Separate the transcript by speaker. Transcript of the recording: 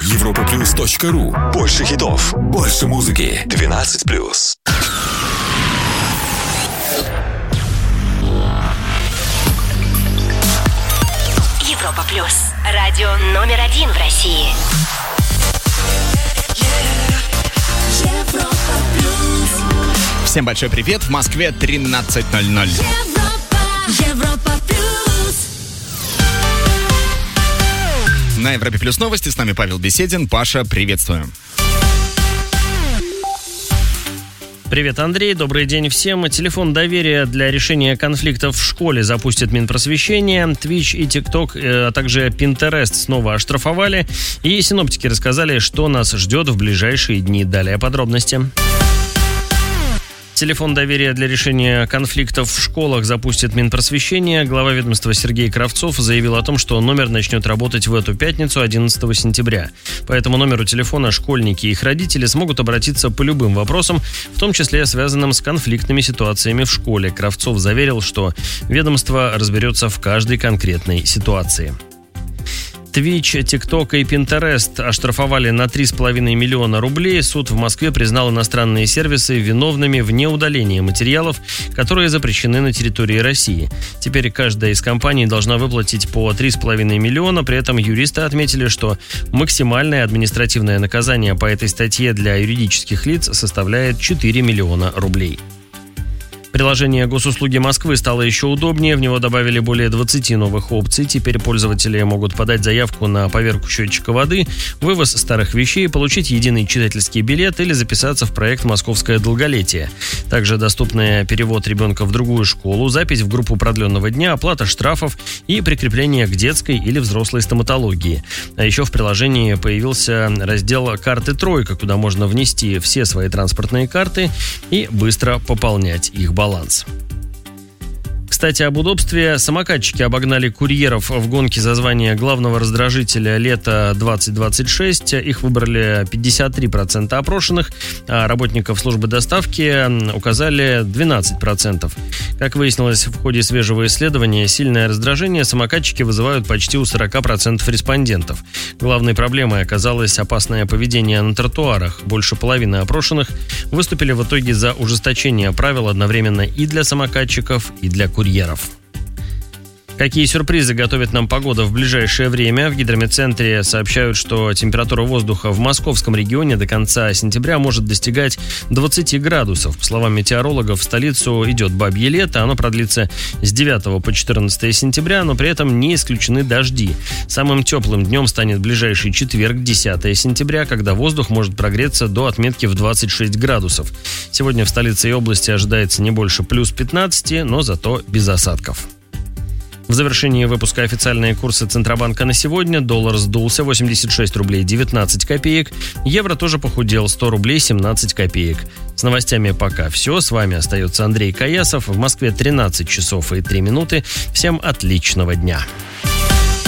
Speaker 1: europaplus.ru. Больше хитов, больше музыки. 12+.
Speaker 2: Европа Плюс. Радио номер 1 в России.
Speaker 3: Всем большой привет. В Москве 13:00.
Speaker 4: Европа Плюс.
Speaker 3: На Европе Плюс новости. С нами Павел Беседин. Паша, приветствуем.
Speaker 5: Привет, Андрей. Добрый день всем. Телефон доверия для решения конфликтов в школе запустит Минпросвещение. Twitch и TikTok, а также Pinterest снова оштрафовали. И синоптики рассказали, что нас ждет в ближайшие дни. Далее подробности. Телефон доверия для решения конфликтов в школах запустит Минпросвещение. Глава ведомства Сергей Кравцов заявил о том, что номер начнет работать в эту пятницу, 11 сентября. По этому номеру телефона школьники и их родители смогут обратиться по любым вопросам, в том числе связанным с конфликтными ситуациями в школе. Кравцов заверил, что ведомство разберется в каждой конкретной ситуации. Twitch, TikTok и Pinterest оштрафовали на 3,5 миллиона рублей. Суд в Москве признал иностранные сервисы виновными в неудалении материалов, которые запрещены на территории России. Теперь каждая из компаний должна выплатить по 3,5 миллиона. При этом юристы отметили, что максимальное административное наказание по этой статье для юридических лиц составляет 4 миллиона рублей. Приложение Госуслуги Москвы стало еще удобнее, в него добавили более 20 новых опций. Теперь пользователи могут подать заявку на поверку счетчика воды, вывоз старых вещей, получить единый читательский билет или записаться в проект «Московское долголетие». Также доступны перевод ребенка в другую школу, запись в группу продленного дня, оплата штрафов и прикрепление к детской или взрослой стоматологии. А еще в приложении появился раздел «Карты Тройка», куда можно внести все свои транспортные карты и быстро пополнять их баланс. Кстати, об удобстве. Самокатчики обогнали курьеров в гонке за звание главного раздражителя лета 2026. Их выбрали 53% опрошенных, а работников службы доставки указали 12%. Как выяснилось в ходе свежего исследования, сильное раздражение самокатчики вызывают почти у 40% респондентов. Главной проблемой оказалось опасное поведение на тротуарах. Больше половины опрошенных выступили в итоге за ужесточение правил одновременно и для самокатчиков, и для курьеров. Какие сюрпризы готовит нам погода в ближайшее время? В гидрометцентре сообщают, что температура воздуха в московском регионе до конца сентября может достигать 20 градусов. По словам метеорологов, в столицу идет бабье лето. Оно продлится с 9 по 14 сентября, но при этом не исключены дожди. Самым теплым днем станет ближайший четверг, 10 сентября, когда воздух может прогреться до отметки в 26 градусов. Сегодня в столице и области ожидается не больше плюс 15, но зато без осадков. В завершении выпуска официальные курсы Центробанка на сегодня. Доллар сдулся, 86 рублей 19 копеек. Евро тоже похудел, 100 рублей 17 копеек. С новостями пока все. С вами остается Андрей Каясов. В Москве 13 часов и 3 минуты. Всем отличного дня.